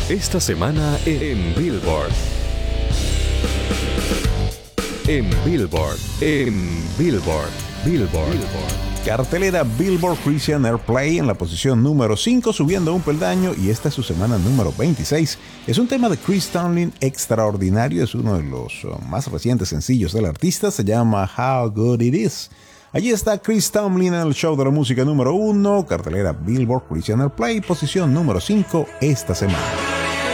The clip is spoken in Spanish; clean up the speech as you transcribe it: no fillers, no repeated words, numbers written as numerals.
Esta semana en Billboard. Billboard. Cartelera Billboard Christian Airplay en la posición número 5, subiendo un peldaño, y esta es su semana número 26. Es un tema de Chris Tomlin extraordinario, es uno de los más recientes sencillos del artista, se llama How Good It Is. Allí está Chris Tomlin en el show de la música número 1, cartelera Billboard Christian Airplay, posición número 5 esta semana.